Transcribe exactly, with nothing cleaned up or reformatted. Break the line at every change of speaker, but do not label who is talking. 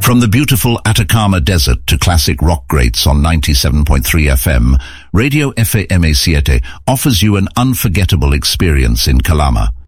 From the beautiful Atacama Desert to classic rock greats on ninety-seven point three F M, Radio F A M A siete offers you an unforgettable experience in Calama.